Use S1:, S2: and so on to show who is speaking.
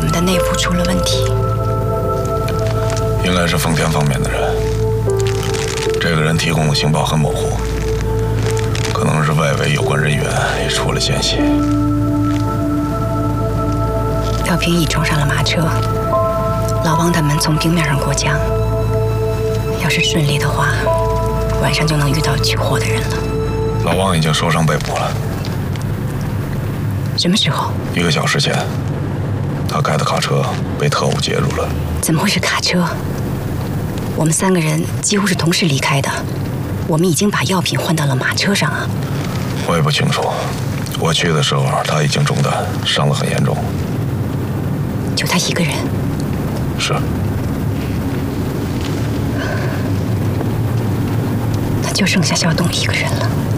S1: 们的内部出了问题。
S2: 应该是奉天方面的人。这个人提供的情报很模糊，可能是外围有关人员也出了奸细。
S1: 廖平义冲上了马车，老王他们从冰面上过江。要是顺利的话，晚上就能遇到取货的人了。
S2: 老王已经受伤被捕了。
S1: 什么时候
S2: ？1个小时前，他开的卡车被特务截住了。
S1: 怎么会是卡车？我们3个人几乎是同时离开的，我们已经把药品换到了马车上啊。
S2: 我也不清楚，我去的时候他已经中弹，伤得很严重。
S1: 就他一个人？
S2: 是。
S1: 那就剩下小董一个人了。